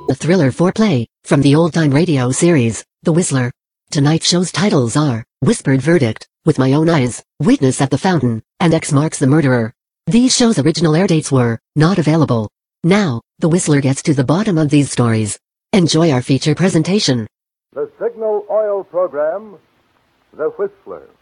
A thriller foreplay, from the old-time radio series, The Whistler. Tonight's show's titles are, Whispered Verdict, With My Own Eyes, Witness at the Fountain, and X Marks the Murderer. These shows' original air dates were not available. Now, The Whistler gets to the bottom of these stories. Enjoy our feature presentation. The Signal Oil Program, The Whistler.